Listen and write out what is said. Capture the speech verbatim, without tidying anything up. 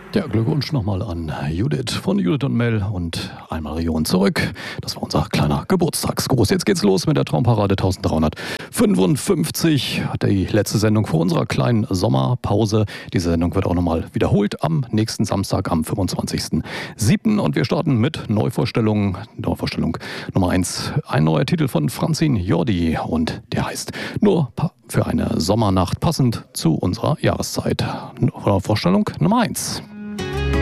Ja, Glückwunsch nochmal an Judith von Judith und Mel und einmal Region zurück. Das war unser kleiner Geburtstagsgruß. Jetzt geht's los mit der Traumparade dreizehnhundertfünfundfünfzig. Die letzte Sendung vor unserer kleinen Sommerpause. Diese Sendung wird auch nochmal wiederholt am nächsten Samstag, am fünfundzwanzigsten siebten Und wir starten mit Neuvorstellungen. Neuvorstellung Nummer eins. Ein neuer Titel von Franzin Jordi und der heißt Nur für eine Sommernacht, passend zu unserer Jahreszeit. Vorstellung Nummer eins.